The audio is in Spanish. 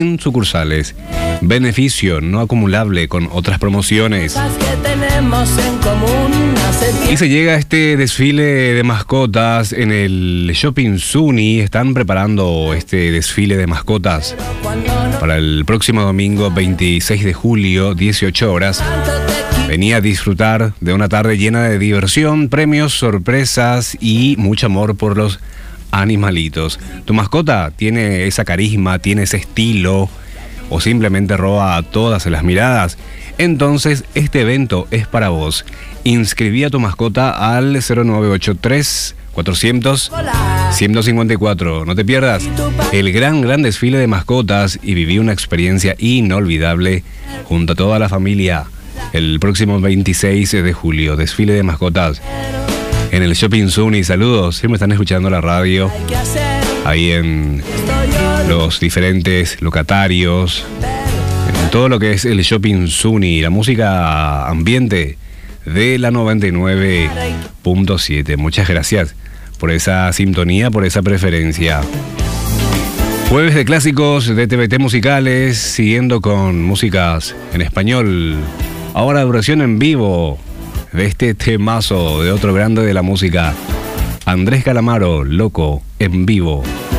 en sucursales. Beneficio no acumulable con otras promociones. Y se llega a este desfile de mascotas en el Shopping Zuni. Están preparando este desfile de mascotas para el próximo domingo 26 de julio, 18 horas. Venía a disfrutar de una tarde llena de diversión, premios, sorpresas y mucho amor por los animalitos. ¿Tu mascota tiene esa carisma, tiene ese estilo o simplemente roba todas las miradas? Entonces este evento es para vos. Inscribí a tu mascota al 0983 400 154. No te pierdas el gran desfile de mascotas y viví una experiencia inolvidable junto a toda la familia el próximo 26 de julio. Desfile de mascotas en el Shopping Zuni. Saludos, siempre están escuchando la radio ahí en los diferentes locatarios, en todo lo que es el Shopping Zuni, la música ambiente de la 99.7. Muchas gracias por esa sintonía, por esa preferencia. Jueves de clásicos de TVT musicales, siguiendo con músicas en español. Ahora duración en vivo de este temazo de otro grande de la música, Andrés Calamaro, Loco, en vivo.